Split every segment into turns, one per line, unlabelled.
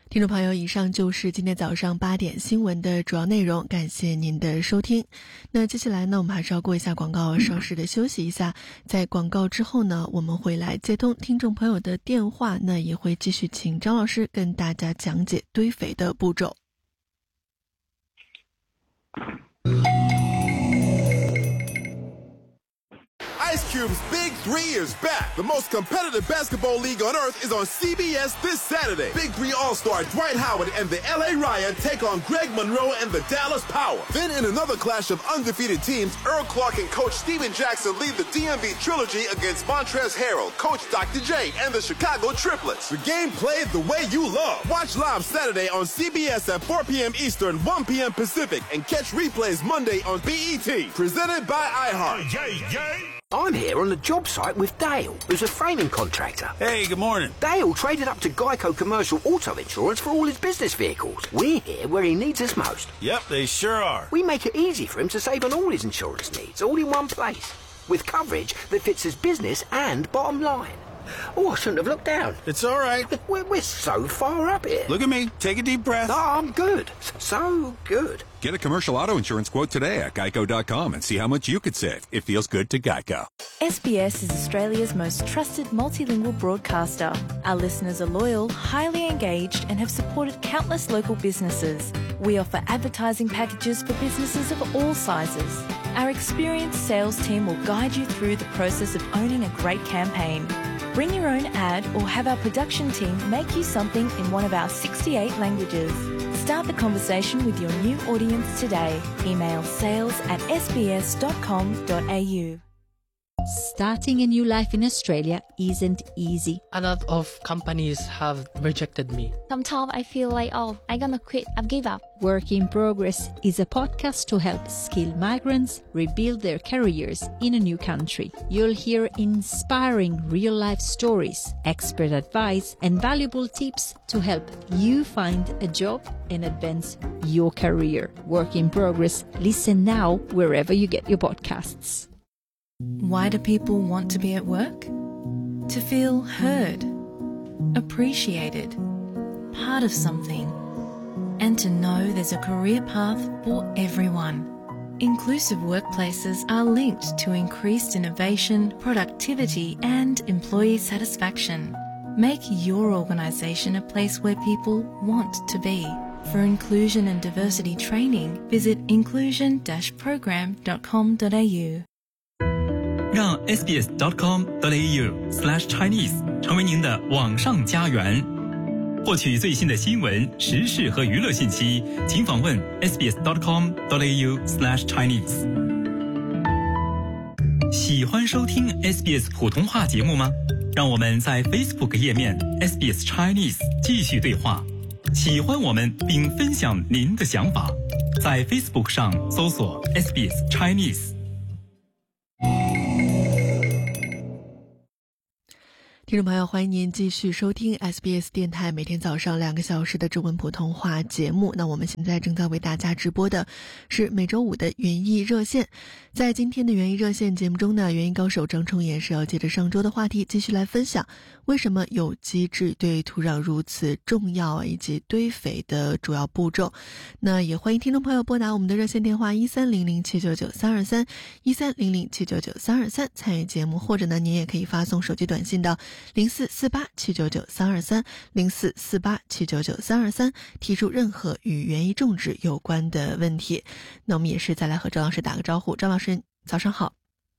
听众朋友，以上就是今天早上8点新闻的主要内容，感谢您的收听。那接下来呢，我们还是要过一下广告，稍事的休息一下。在广告之后呢，我们会来接通听众朋友的电话，那也会继续请张老师跟大家讲解堆肥的步骤。
Ice Cube's Big 3 is back. The most competitive basketball league on earth is on CBS this Saturday. Big 3 All-Star Dwight Howard and the LA Ryan take on Greg Monroe and the Dallas Power. Then in another clash of undefeated teams, Earl Clark and Coach Steven Jackson lead the DMV Trilogy against Montrezl Harrell, Coach Dr. J, and the Chicago Triplets. The game played the way you love. Watch live Saturday on CBS at 4 p.m. Eastern, 1 p.m. Pacific, and catch replays Monday on BET. Presented by iHeart.
I'm here on the job site with Dale, who's a framing contractor.
Hey, good morning.
Dale traded up to Geico Commercial Auto Insurance for all his business vehicles. We're here where he needs us most.
Yep, they sure are.
We make it easy for him to save on all his insurance needs, all in one place, with coverage that fits his business and bottom line. Oh, I shouldn't have looked down.
It's all right.
We're so far up here.
Look at me. Take a deep breath.
Oh, I'm good. So good.
Get a commercial auto insurance quote today at geico.com and see how much you could save. It feels good to Geico.
SBS is Australia's most trusted multilingual broadcaster. Our listeners are loyal, highly engaged, and have supported countless local businesses. We offer advertising packages for businesses of all sizes. Our experienced sales team will guide you through the process of owning a great campaign. Bring your own ad or have our production team make you something in one of our 68 languages. Start the conversation with your new audience today. Email sales@sbs.com.au.
Starting a new life in Australia isn't easy.
A lot of companies have rejected me.
Sometimes I feel like, I'm gonna quit, I've give up.
Work in Progress is a podcast to help skilled migrants rebuild their careers in a new country. You'll hear inspiring real-life stories, expert advice, and valuable tips to help you find a job and advance your career. Work in Progress. Listen now wherever you get your podcasts.
Why do people want to be at work? To feel heard, appreciated, part of something, and to know there's a career path for everyone. Inclusive workplaces are linked to increased innovation, productivity, and employee satisfaction. Make your organisation a place where people want to be. For inclusion and diversity training, visit inclusion-program.com.au.
让 sbs.com.au/chinese 成为您的网上家园。获取最新的新闻、时事和娱乐信息，请访问 sbs.com.au/chinese。喜欢收听 SBS 普通话节目吗？让我们在 Facebook 页面 SBS Chinese 继续对话。喜欢我们并分享您的想法，在 Facebook 上搜索 SBS Chinese。
听众朋友，欢迎您继续收听 SBS 电台每天早上2个小时的中文普通话节目。那我们现在正在为大家直播的是每周五的园艺热线。在今天的园艺热线节目中呢，园艺高手张崇岩是要接着上周的话题继续来分享为什么有机质对土壤如此重要，以及堆肥的主要步骤。那也欢迎听众朋友拨打我们的热线电话1300799323 1300799323参与节目，或者呢您也可以发送手机短信到0448799323 0448799323提出任何与园艺种植有关的问题。那我们也是再来和张老师打个招呼。张老师早上好。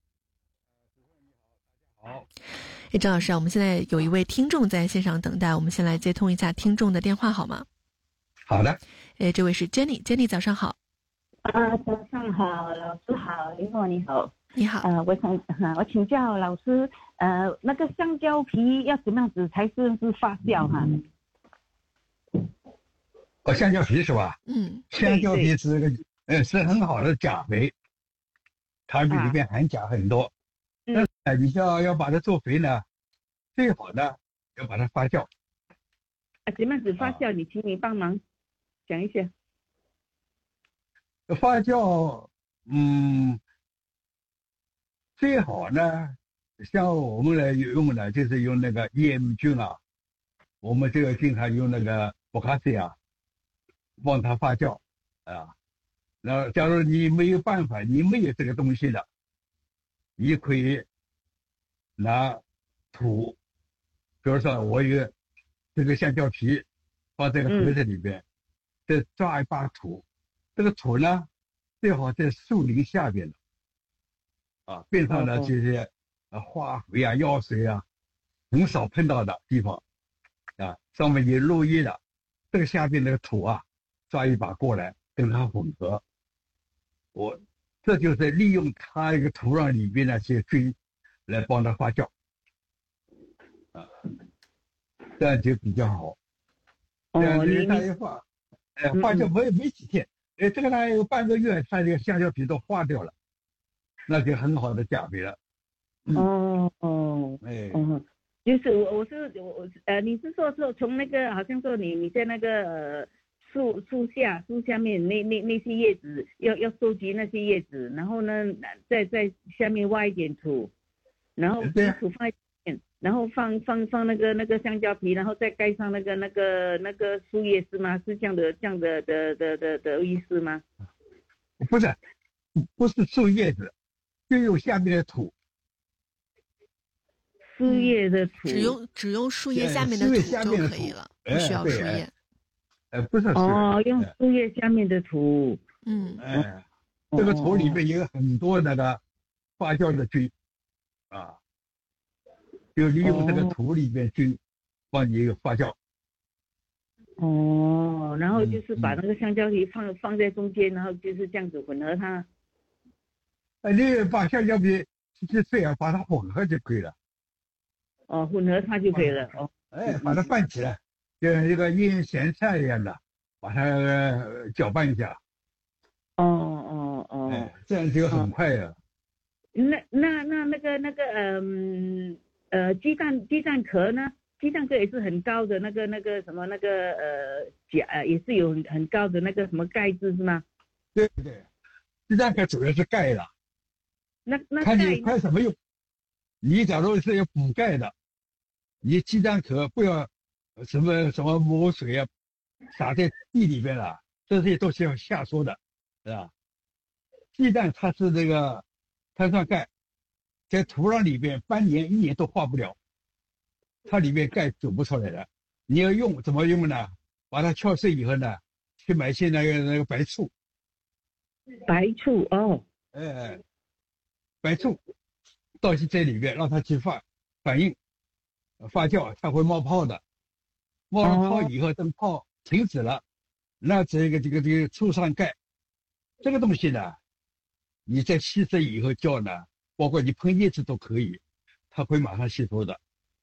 好。
张老师，我们现在有一位听众在线上等待，我们先来接通一下听众的电话好吗？
好的。
这位是 Jenny 早上好。
早上好，老师好，林诺你好。
你好。
我请教老师，那个香蕉皮要怎么样子才是发酵哈？
香蕉皮是吧？香蕉皮是很好的钾肥，它里面含钾很多。你要把它做肥呢，最好呢要把它发酵。
怎么样子发酵？请你帮忙讲一下。
发酵，最好呢，像我们来用的，就是用那个EM菌啊，我们这个经常用那个不卡水啊，帮它发酵啊。然后，假如你没有办法，你没有这个东西的，你可以拿土，比如说我有这个香蕉皮，放在个盒子里边，再抓一把土，这个土呢，最好在树林下边的，啊，边上的这些花肥啊、药水啊，很少碰到的地方，啊，上面有落叶的，这个下边那个土啊，抓一把过来跟它混合，这就是利用它一个土壤里边那些菌来帮它发酵，啊，这样就比较好。这样子它一发，发酵没几天，这个大概有半个月，它这个香蕉皮都化掉了，那就很好的钾肥了。
就是你是说从那个好像说你在那个树下面那些叶子要收集那些叶子，然后呢在下面挖一点土，然后把土放在面，然后放那个香蕉皮，然后再盖上那个树叶是吗？是这样的意思吗？
不是树叶子，就用下面的土。
树叶的土，
只用树叶下面的土就可以了，不需要树叶。
不是
用树叶下面的土。
这个土里面有很多那个发酵的菌，啊，就利用这个土里面菌帮你发酵。
然后就是把那个香蕉皮放在中间，然后就是这样子混合它。
你把香蕉皮碎啊，把它混合就可以了。
混合它就可以了。
把它拌起来，就像一个腌咸菜一样的，把它搅拌一下。这样就很快了。
那个鸡蛋壳呢？鸡蛋壳也是很高的那个什么也是有很高的那个什么钙质是吗？
对，鸡蛋壳主要是钙了。
那
看你看什么用？你假如是要补钙的，你鸡蛋壳不要什么磨水啊，撒在地里边了，这些都是要下说的，是吧？鸡蛋它是这个碳酸钙，在土壤里边半年、1年都化不了，它里面钙走不出来的。你要用怎么用呢？把它敲碎以后呢，去买些那个白醋。
白醋
白醋倒进这里边，让它去反应发酵，它会冒泡的。冒了泡以后，等泡停止了，那这个醋上钙，这个东西呢，你在稀释以后浇呢，包括你喷叶子都可以，它会马上吸收的。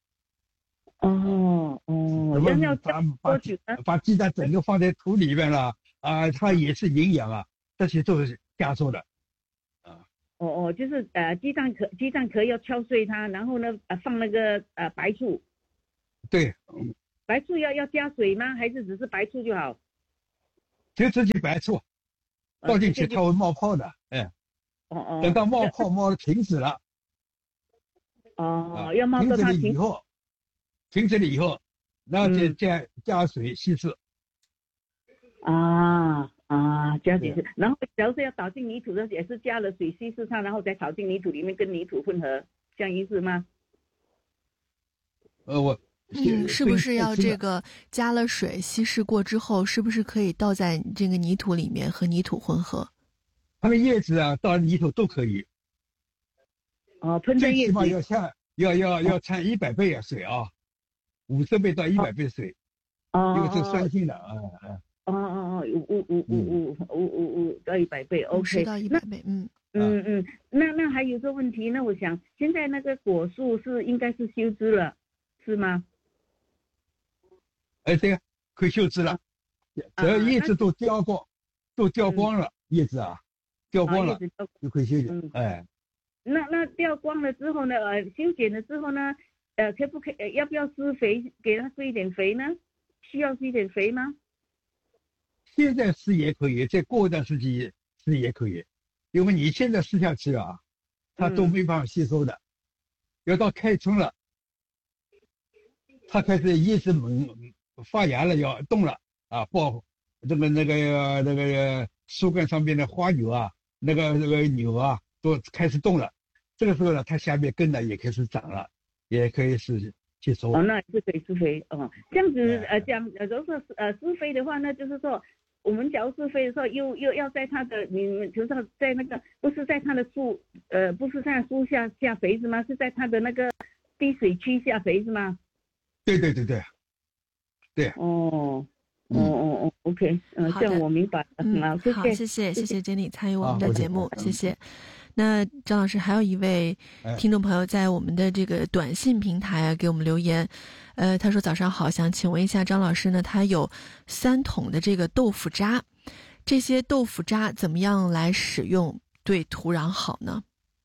把鸡蛋整个放在土里边了啊，它也是营养啊，这些都是加收的。
就是鸡蛋壳要敲碎它，然后呢放那个白醋。
对。
白醋要加水吗？还是只是白醋就好？
就自己白醋，倒进去它会冒泡的，等到冒泡冒的停止了。
要冒到它
停止了以后，然后再加水稀释。
加水，然后假如是要倒进泥土的，也是加了水稀释它，然后再倒进泥土里面跟泥土混合，这样意思吗？
是不是要这个加了水稀释过之后，是不是可以倒在这个泥土里面和泥土混合？
它的叶子啊，倒泥土都可以。
喷在叶子。
最起码要掺100倍的水啊，50倍到100倍水，因为是酸性的
5到100倍 ，OK，
到100倍，
那还有个问题，那我想现在那个果树应该是修枝了，是吗？
对，可以修枝了，只要叶子都掉光了，叶子啊掉光了就可以修剪。
那掉光了之后呢？修剪了之后呢？要不要施肥？给它施一点肥呢？需要施一点肥吗？
现在施也可以，再过一段时间施也可以，因为你现在施下去啊，它都没办法吸收的。要到开春了，它开始叶子发芽了要动了啊，爆那个树干上面的花扭啊，那个扭啊都开始动了。这个时候呢，它下面根呢也开始长了，也可以是去收。
那是可以施肥哦。这样子讲，如果施肥的话，那就是说，我们假如施肥的时候，又要在它的你们就是在那个不是在它的树不是在树下肥是吗？是在它的那个滴水区下肥是吗？
对。
OK， 这样我明白了。
好，谢谢 Jenny 参与我们的节目，谢谢。那张老师还有一位听众朋友在我们的这个短信平台给我们留言，他说早上好，想请问一下张老师呢，他有3桶的这个豆腐渣，这些豆腐渣怎么样来使用对土壤好呢？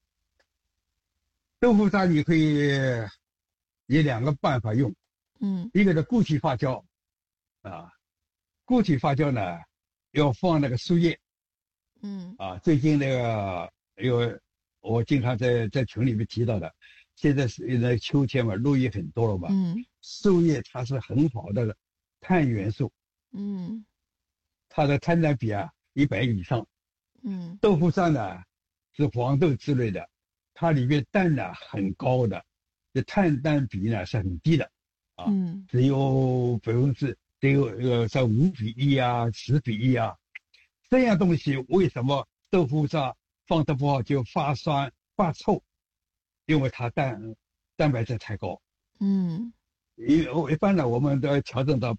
豆腐渣你可以以2个办法用，一个是固体发酵啊，固体发酵呢要放那个树叶，最近那个我经常在群里面提到的，现在是那秋天嘛，落叶很多了嘛，树叶它是很好的碳元素，它的碳氮比100以上，豆腐渣呢是黄豆之类的，它里面氮呢很高的，这碳氮比呢是很低的，只有在5:1啊，10:1啊，这样东西为什么豆腐渣放得不好就发酸发臭？因为它蛋白质太高。一般呢，我们都要调整到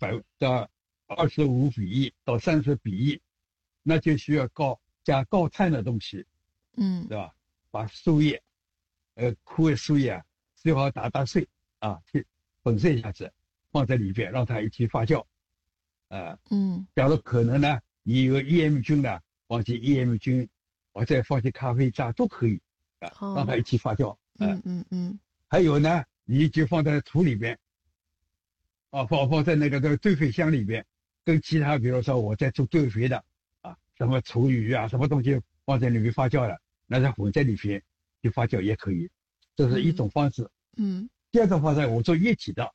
25:1到30:1，那就需要加高碳的东西，对吧？把树叶，枯的树叶最好打碎去粉碎一下子，放在里边让它一起发酵。假如可能呢，你有EM菌呢，放进EM菌，或者放进咖啡渣都可以让它一起发酵。还有呢，你就放在土里边，放在那个堆肥箱里边，跟其他比如说我在做堆肥的什么厨余什么东西放在里面发酵了，那它混在里边去发酵也可以，这是一种方式。第二种方式我做液体的，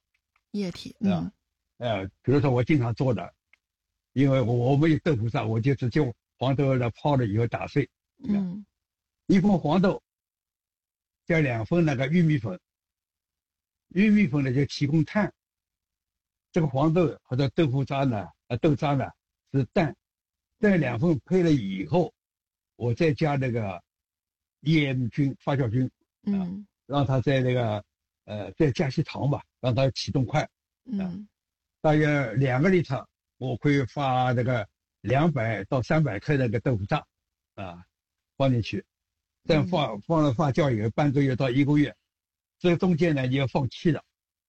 比如说我经常做的，因为我没有豆腐渣，我就直接黄豆呢泡了以后打碎，1份黄豆加2份那个玉米粉，玉米粉呢就提供碳，这个黄豆或者豆腐渣呢豆渣呢是氮，这2份配了以后，我再加那个EM菌发酵菌，让它在那个再加些糖吧，让它启动快，大约2个liter，我会发那个200到300克那个豆腐渣放进去，这样放了发酵以后半个月到1个月，这个中间呢你要放气的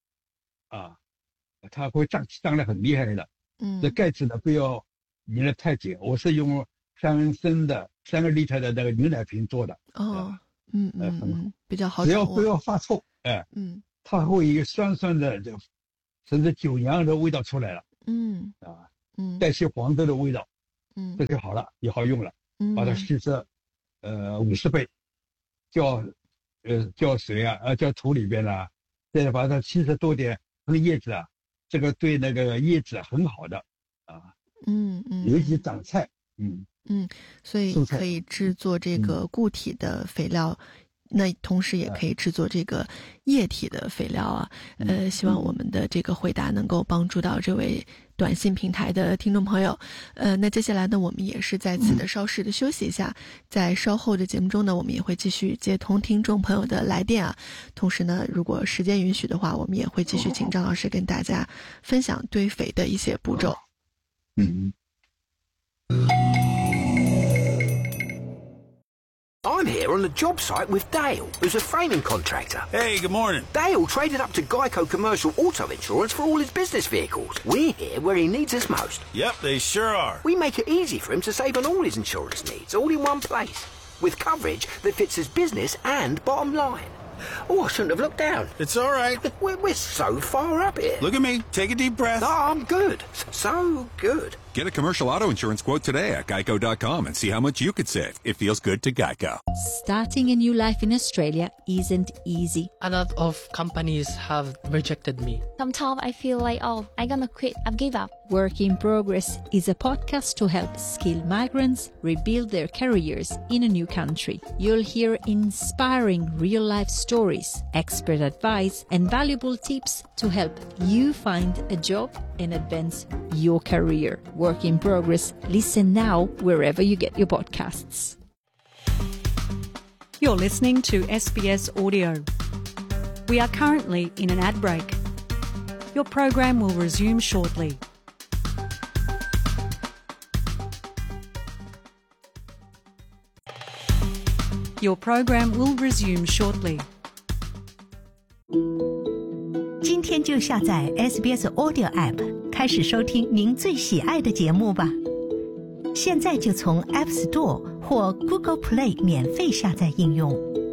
它会胀得很厉害的，这盖子呢不要拧得太紧，我是用3个liter的那个牛奶瓶做的，
比较好，
只要不要发臭，它会有酸酸的甚至酒酿的味道出来了，带些黄豆的味道，这就好了，也好用了，把它稀释50倍，浇水浇土里边再把它稀释多点喷叶子这个对那个叶子很好的尤其长菜，
所以可以制作这个固体的肥料，那同时也可以制作这个液体的肥料希望我们的这个回答能够帮助到这位短信平台的听众朋友。那接下来呢，我们也是再次的稍事的休息一下，在稍后的节目中呢，我们也会继续接通听众朋友的来电同时呢，如果时间允许的话，我们也会继续请张老师跟大家分享堆肥的一些步骤。
I'm here on the job site with Dale, who's a framing contractor.
Hey, good morning.
Dale traded up to Geico Commercial Auto Insurance for all his business vehicles. We're here where he needs us most.
Yep, they sure are.
We make it easy for him to save on all his insurance needs, all in one place, with coverage that fits his business and bottom line. I shouldn't have looked down.
It's all right.
We're so far up here.
Look at me. Take a deep breath.
I'm good. So good.
Get a commercial auto insurance quote today at geico.com and see how much you could save. It feels good to Geico.
Starting a new life in Australia isn't easy.
A lot of companies have rejected me.
Sometimes I feel like, I'm gonna quit. I've give up.
Work in Progress is a podcast to help skilled migrants rebuild their careers in a new country. You'll hear inspiring real-life stories, expert advice, and valuable tips to help you find a job and advance your career. Work in Progress. Listen now wherever you get your podcasts.
You're listening to SBS Audio. We are currently in an ad break. Your program will resume shortly. Your program will resume shortly.
今天就下载 SBS Audio App， 开始收听您最喜爱的节目吧。现在就从 App Store 或 Google Play 免费下载应用。